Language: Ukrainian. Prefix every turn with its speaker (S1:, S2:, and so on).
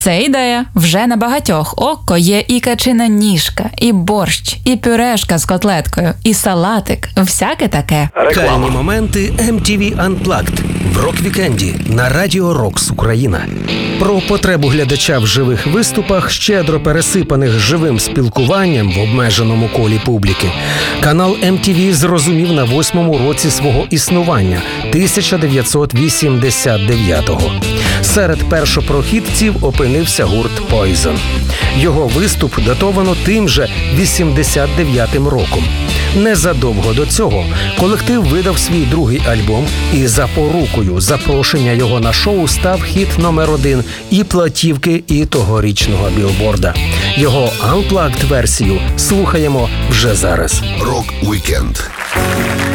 S1: Це ідея. Вже на багатьох око є і качина ніжка, і борщ, і пюрешка з котлеткою, і салатик. Всяке таке.
S2: Кальні моменти MTV Unplugged в рок-вікенді на Радіо Рокс Україна. Про потребу глядача в живих виступах, щедро пересипаних живим спілкуванням в обмеженому колі публіки, канал MTV зрозумів на 8-му році свого існування – 1989-го. Серед першопрохідців опинився гурт Poison. Його виступ датовано тим же 89-м роком. Незадовго до цього колектив видав свій другий альбом, і за порукою запрошення його на шоу став хіт номер 1 і платівки, і тогорічного білборда. Його Unplugged версію слухаємо вже зараз.
S3: Рок-вікенд.